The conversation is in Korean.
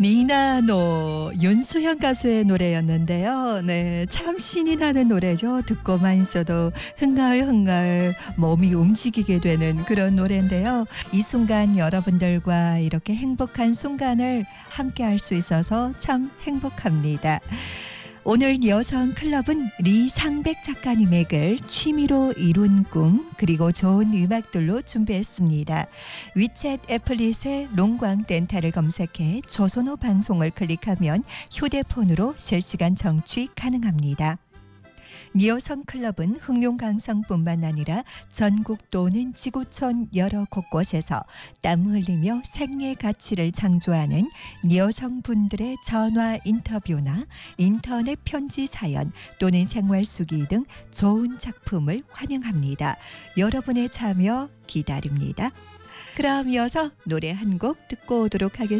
니나노 윤수현 가수의 노래였는데요. 네, 참 신이 나는 노래죠. 듣고만 있어도 흥얼흥얼 몸이 움직이게 되는 그런 노래인데요. 이 순간 여러분들과 이렇게 행복한 순간을 함께 할 수 있어서 참 행복합니다. 오늘 여성 클럽은 리상백 작가님의 글 취미로 이룬 꿈 그리고 좋은 음악들로 준비했습니다. 위챗 애플릿의 롱광 덴탈을 검색해 조선호 방송을 클릭하면 휴대폰으로 실시간 청취 가능합니다. 여성 클럽은 흑룡 강성뿐만 아니라 전국 또는 지구촌 여러 곳곳에서 땀 흘리며 생애 가치를 창조하는 여성분들의 전화 인터뷰나 인터넷 편지 사연 또는 생활 수기 등 좋은 작품을 환영합니다. 여러분의 참여 기다립니다. 그럼 이어서 노래 한 곡 듣고 오도록 하겠습니다.